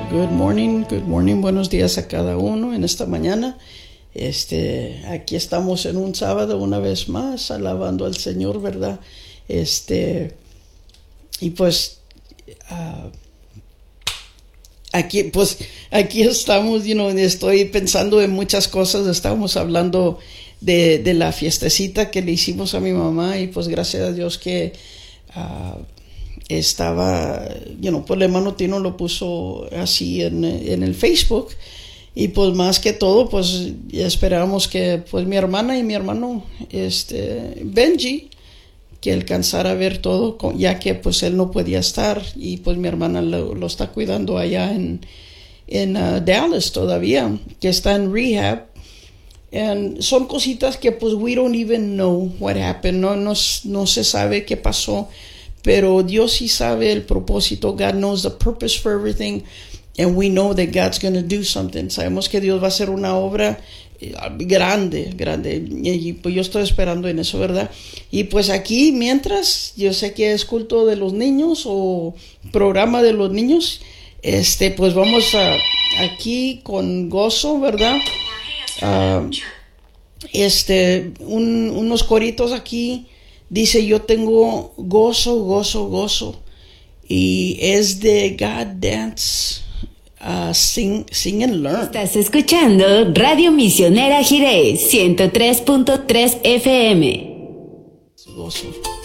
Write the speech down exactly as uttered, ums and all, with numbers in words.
Good morning, good morning, buenos días a cada uno en esta mañana. Este, aquí estamos en un sábado una vez más, alabando al Señor, ¿verdad? Este, y pues, uh, aquí, pues, aquí estamos, you know, estoy pensando en muchas cosas. Estábamos hablando de, de la fiestecita que le hicimos a mi mamá, y pues gracias a Dios que uh, estaba, you know, pues el hermano Tino lo puso así en, en el Facebook, y pues más que todo, pues esperamos que pues mi hermana y mi hermano este Benji, que alcanzara a ver todo, ya que pues él no podía estar, y pues mi hermana lo, lo está cuidando allá en, en uh, Dallas todavía, que está en rehab. And son cositas que pues we don't even know what happened, no, no, no se sabe qué pasó, pero Dios sí sabe el propósito. God knows the purpose for everything, and we know that God's going to do something. Sabemos que Dios va a hacer una obra grande, grande, y pues yo estoy esperando en eso, ¿verdad? Y pues aquí, mientras, yo sé que es culto de los niños o programa de los niños, este, pues vamos a, aquí con gozo, ¿verdad? Uh, este, un, unos coritos aquí. Dice, yo tengo gozo, gozo, gozo. Y es de God Dance, uh, sing, sing and Learn. Estás escuchando Radio Misionera Jiré, ciento tres punto tres F M. Gozo.